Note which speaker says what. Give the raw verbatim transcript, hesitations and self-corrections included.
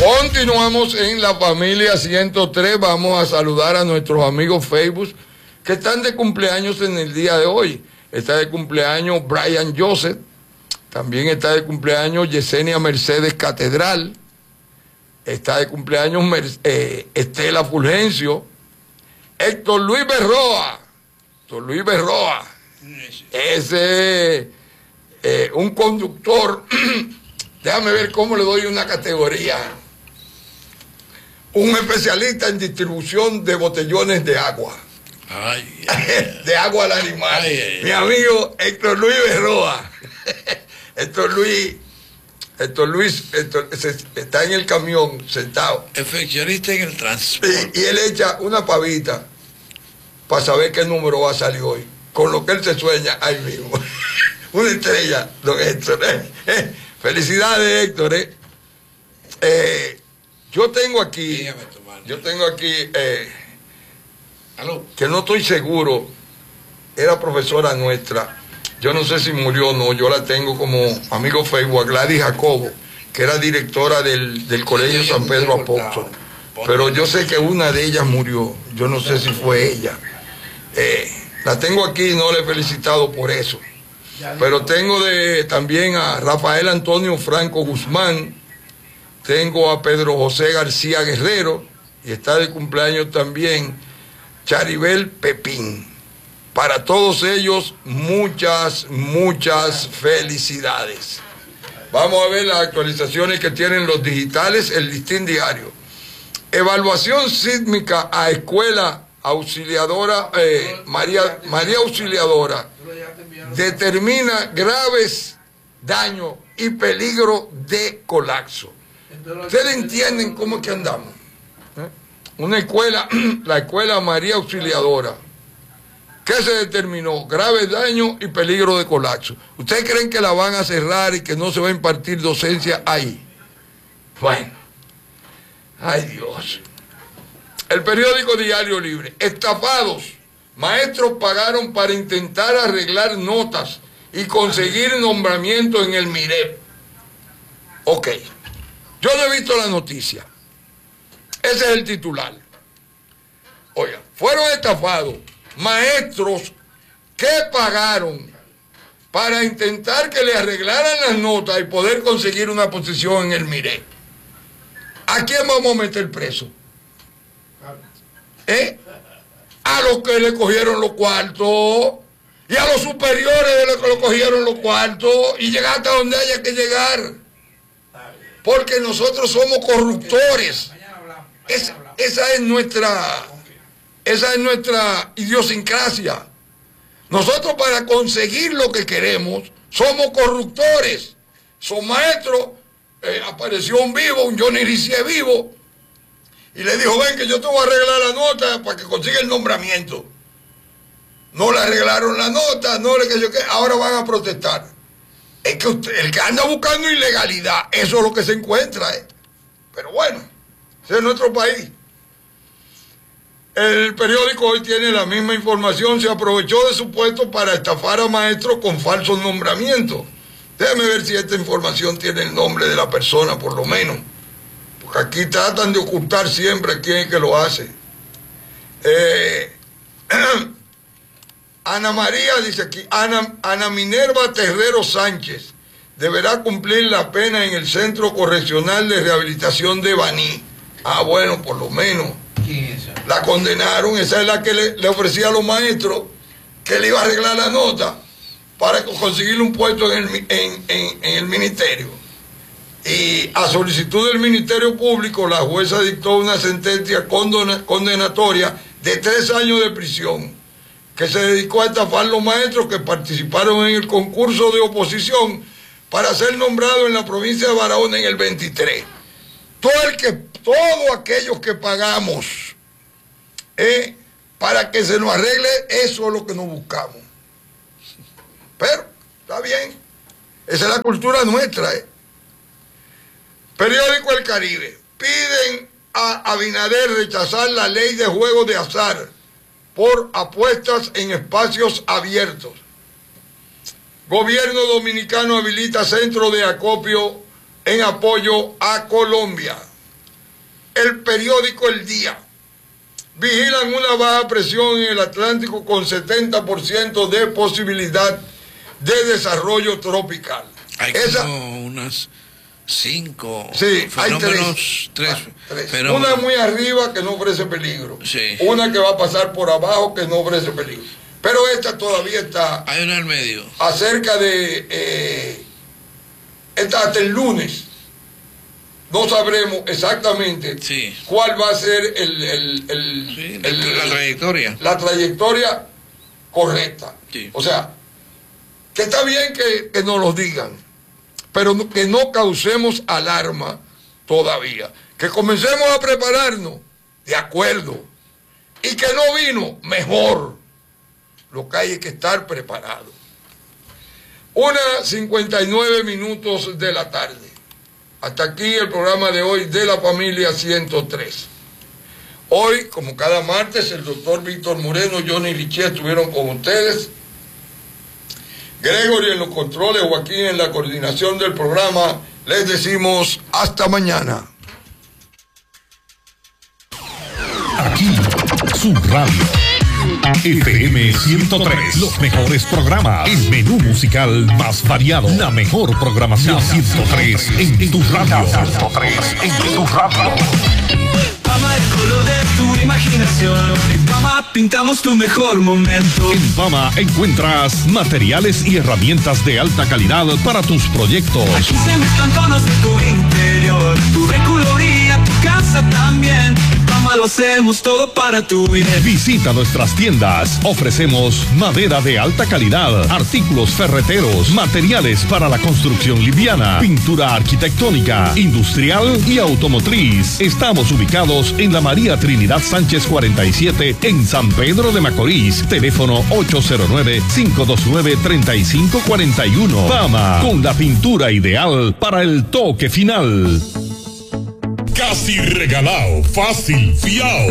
Speaker 1: Continuamos en La Familia ciento tres. Vamos a saludar a nuestros amigos Facebook que están de cumpleaños en el día de hoy. Está de cumpleaños Brian Joseph. También está de cumpleaños Yesenia Mercedes Catedral. Está de cumpleaños Mer eh, Estela Fulgencio. Héctor Luis Berroa. Héctor Luis Berroa. Ese eh, un conductor. Déjame ver cómo le doy una categoría. Un especialista en distribución de botellones de agua. Ay, ay, de agua al animal. Ay, ay, Mi amigo Héctor Luis Berroa. Héctor Luis, Héctor Luis Héctor, se, está en el camión sentado.
Speaker 2: Efeccionista en el transporte.
Speaker 1: Y, y él echa una pavita para saber qué número va a salir hoy. Con lo que él se sueña ahí mismo. Una estrella, don Héctor. Eh, felicidades, Héctor. Eh. Eh, yo tengo aquí, Dígame, yo tengo aquí, eh, que no estoy seguro, era profesora nuestra. Yo no sé si murió o no, yo la tengo como amigo Facebook, Gladys Jacobo, que era directora del, del Colegio San Pedro Apóstol. Pero yo sé que una de ellas murió, yo no sé si fue ella. Eh, la tengo aquí y no le he felicitado por eso. Pero tengo de, también a Rafael Antonio Franco Guzmán, tengo a Pedro José García Guerrero, y está de cumpleaños también Charibel Pepín. Para todos ellos, muchas, muchas felicidades. Vamos a ver las actualizaciones que tienen los digitales, el Listín Diario. Evaluación sísmica a escuela auxiliadora, eh, María, María Auxiliadora, determina graves daños y peligro de colapso. ¿Ustedes entienden cómo es que andamos? ¿Eh? Una escuela, la escuela María Auxiliadora, ¿qué se determinó? Grave daño y peligro de colapso. ¿Ustedes creen que la van a cerrar y que no se va a impartir docencia ahí? Bueno, ay Dios. El periódico Diario Libre. Estafados. Maestros pagaron para intentar arreglar notas y conseguir nombramiento en el MIREP. Ok. Yo no he visto la noticia. Ese es el titular. Oiga, fueron estafados maestros que pagaron para intentar que le arreglaran las notas y poder conseguir una posición en el MIREP. ¿A quién vamos a meter preso? ¿Eh? A los que le cogieron los cuartos y a los superiores de los que le cogieron los cuartos y llegar hasta donde haya que llegar. Porque nosotros somos corruptores. Es, esa es nuestra, esa es nuestra idiosincrasia. Nosotros para conseguir lo que queremos somos corruptores. Son maestros, eh, apareció un vivo, un Johnny Riccié vivo, y le dijo, ven que yo te voy a arreglar la nota para que consiga el nombramiento. No le arreglaron la nota, no le que yo que ahora van a protestar. Es que usted, el que anda buscando ilegalidad, eso es lo que se encuentra, ¿eh? Pero bueno, ese es nuestro país. El periódico hoy tiene la misma información, se aprovechó de su puesto para estafar a maestros con falsos nombramientos. Déjeme ver si esta información tiene el nombre de la persona, por lo menos. Porque aquí tratan de ocultar siempre quién es que lo hace. Eh, Ana María, dice aquí, Ana, Ana Minerva Terrero Sánchez deberá cumplir la pena en el Centro Correccional de Rehabilitación de Baní. Ah, bueno, por lo menos.
Speaker 2: ¿Quién es esa?
Speaker 1: La condenaron, esa es la que le, le ofrecía a los maestros que le iba a arreglar la nota para conseguirle un puesto en el, en, en, en el ministerio. Y a solicitud del Ministerio Público, la jueza dictó una sentencia condena, condenatoria de tres años de prisión, que se dedicó a estafar a los maestros que participaron en el concurso de oposición para ser nombrado en la provincia de Barahona en el veintitrés. Todo el que, todos aquellos que pagamos eh, para que se nos arregle, eso es lo que nos buscamos. Pero, está bien, esa es la cultura nuestra. Eh. Periódico El Caribe. Piden a Abinader rechazar la ley de juegos de azar por apuestas en espacios abiertos. Gobierno dominicano habilita centro de acopio en apoyo a Colombia. El periódico El Día. Vigilan una baja presión en el Atlántico con setenta por ciento de posibilidad de desarrollo tropical.
Speaker 2: Hay
Speaker 1: Esa,
Speaker 2: como unas cinco
Speaker 1: sí,
Speaker 2: fenómenos,
Speaker 1: hay tres.
Speaker 2: tres,
Speaker 1: Ah, tres.
Speaker 2: fenómenos.
Speaker 1: Una muy arriba que no ofrece peligro.
Speaker 2: Sí.
Speaker 1: Una que va a pasar por abajo que no ofrece peligro. Pero esta todavía está...
Speaker 2: Hay una al medio.
Speaker 1: Acerca de... Eh, esta hasta el lunes. No sabremos exactamente
Speaker 2: Sí.
Speaker 1: cuál va a ser el, el, el,
Speaker 2: Sí, la,
Speaker 1: el-
Speaker 2: la trayectoria.
Speaker 1: la trayectoria correcta.
Speaker 2: Sí.
Speaker 1: O sea, que está bien que, que nos lo digan, pero no- que no causemos alarma todavía. Que comencemos a prepararnos, de acuerdo. Y que no vino, mejor. Lo que hay es que estar preparado. Una cincuenta y nueve minutos de la tarde. Hasta aquí el programa de hoy de la familia ciento tres. Hoy, como cada martes, el doctor Víctor Moreno, Johnny Richie estuvieron con ustedes. Gregory en los controles, Joaquín en la coordinación del programa. Les decimos hasta mañana.
Speaker 3: Aquí, su radio. F M ciento tres, los mejores programas, el menú musical más variado, la mejor programación. ciento tres en tu radio. ciento tres en tu radio.
Speaker 4: Fama, el color de tu imaginación. En Fama pintamos tu mejor momento.
Speaker 3: En Fama encuentras materiales y herramientas de alta calidad para tus proyectos.
Speaker 4: Aquí se mezclan tonos de tu interior. Tu recoloría, tu casa también. En Fama lo hacemos todo para tu bien.
Speaker 3: Visita nuestras tiendas. Ofrecemos madera de alta calidad, artículos ferreteros, materiales para la construcción liviana, pintura arquitectónica, industrial y automotriz. Estamos ubicados en la María Trinidad Sánchez cuarenta y siete en San Pedro de Macorís. Teléfono ocho cero nueve, cinco dos nueve, tres cinco cuatro uno. Fama, con la pintura ideal para el toque final. Casi regalado, fácil, fiao.